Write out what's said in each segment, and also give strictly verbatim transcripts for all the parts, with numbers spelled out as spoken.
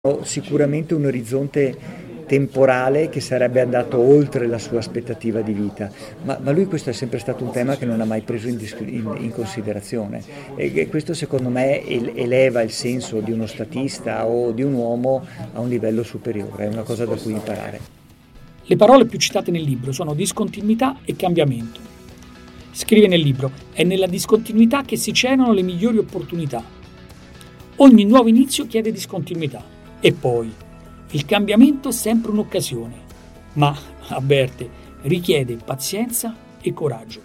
Ho sicuramente un orizzonte temporale che sarebbe andato oltre la sua aspettativa di vita, ma, ma lui questo è sempre stato un tema che non ha mai preso in, dis- in- in considerazione e, e questo secondo me el- eleva il senso di uno statista o di un uomo a un livello superiore, è una cosa da cui imparare. Le parole più citate nel libro sono discontinuità e cambiamento. Scrive nel libro: è nella discontinuità che si celano le migliori opportunità. Ogni nuovo inizio chiede discontinuità. E poi, il cambiamento è sempre un'occasione, ma, avverte, richiede pazienza e coraggio.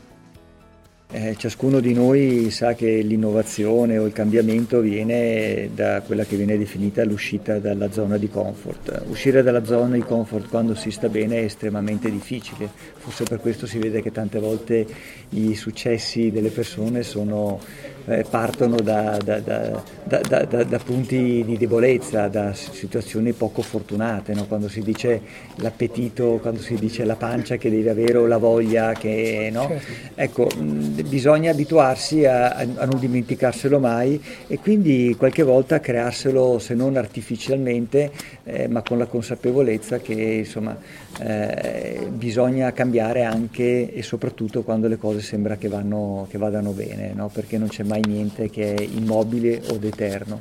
Eh, ciascuno di noi sa che l'innovazione o il cambiamento viene da quella che viene definita l'uscita dalla zona di comfort. Uscire dalla zona di comfort quando si sta bene è estremamente difficile, forse per questo si vede che tante volte i successi delle persone sono, eh, partono da, da, da, da, da, da punti di debolezza, da situazioni poco fortunate, no? Quando si dice l'appetito, quando si dice la pancia che devi avere o la voglia che no? Ecco, bisogna abituarsi a, a non dimenticarselo mai e quindi qualche volta crearselo, se non artificialmente, eh, ma con la consapevolezza che insomma eh, bisogna cambiare anche e soprattutto quando le cose sembra che, vanno, che vadano bene, no? Perché non c'è mai niente che è immobile o d'eterno.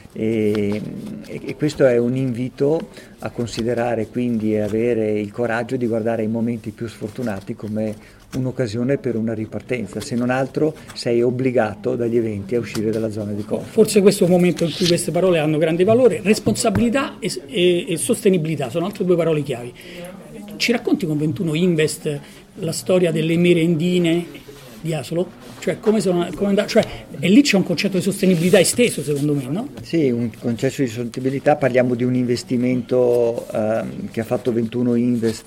E, e questo è un invito a considerare quindi e avere il coraggio di guardare i momenti più sfortunati come un'occasione per una ripartenza, se non altro sei obbligato dagli eventi a uscire dalla zona di comfort. Forse questo è un momento in cui queste parole hanno grande valore. Responsabilità e, e, e sostenibilità sono altre due parole chiavi. Ci racconti con ventuno Invest la storia delle merendine di Asolo? Cioè, come sono, come and- cioè, e lì c'è un concetto di sostenibilità esteso, secondo me, no? Sì, un concetto di sostenibilità, parliamo di un investimento ehm, che ha fatto ventuno Invest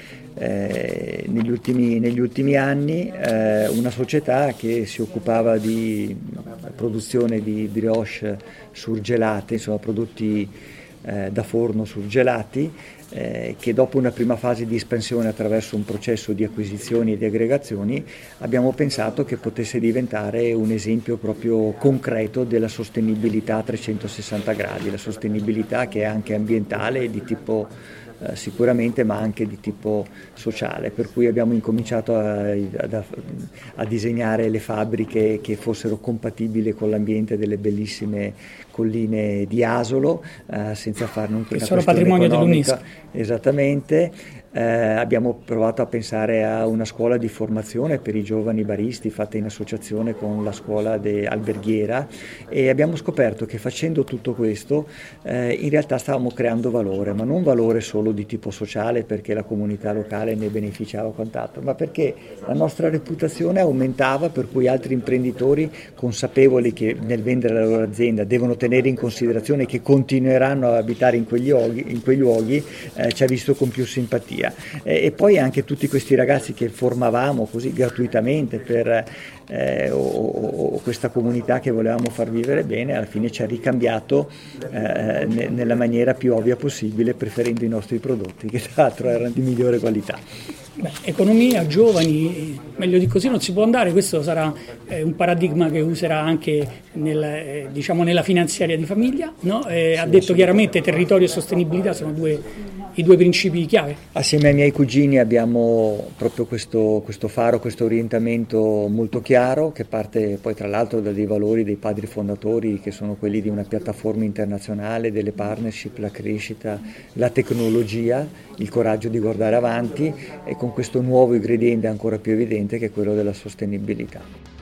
eh, negli, ultimi, negli ultimi anni, eh, una società che si occupava di produzione di brioche surgelate, insomma prodotti eh, da forno surgelati, Eh, che dopo una prima fase di espansione attraverso un processo di acquisizioni e di aggregazioni abbiamo pensato che potesse diventare un esempio proprio concreto della sostenibilità a trecentosessanta gradi, la sostenibilità che è anche ambientale di tipo eh, sicuramente ma anche di tipo sociale, per cui abbiamo incominciato a, a, a disegnare le fabbriche che fossero compatibili con l'ambiente delle bellissime colline di Asolo, eh, senza farne un che sono patrimonio dell'UNESCO. Esattamente. Eh, abbiamo provato a pensare a una scuola di formazione per i giovani baristi fatta in associazione con la scuola de alberghiera e abbiamo scoperto che facendo tutto questo eh, in realtà stavamo creando valore, ma non valore solo di tipo sociale perché la comunità locale ne beneficiava quant'altro, ma perché la nostra reputazione aumentava, per cui altri imprenditori consapevoli che nel vendere la loro azienda devono tenere in considerazione che continueranno a abitare in quegli luoghi, in quei luoghi eh, ci ha visto con più simpatia. E, e poi anche tutti questi ragazzi che formavamo così gratuitamente per eh, o, o questa comunità che volevamo far vivere bene, alla fine ci ha ricambiato eh, ne, nella maniera più ovvia possibile, preferendo i nostri prodotti che tra l'altro erano di migliore qualità. Beh, economia, giovani, meglio di così non si può andare. Questo sarà eh, un paradigma che userà anche nel, eh, diciamo nella finanziaria di famiglia, no? Eh, sì, ha detto chiaramente territorio e sostenibilità sono due, i due principi chiave. Assieme ai miei cugini abbiamo proprio questo, questo faro, questo orientamento molto chiaro che parte poi tra l'altro da dei valori dei padri fondatori che sono quelli di una piattaforma internazionale, delle partnership, la crescita, la tecnologia, il coraggio di guardare avanti e con questo nuovo ingrediente ancora più evidente che è quello della sostenibilità.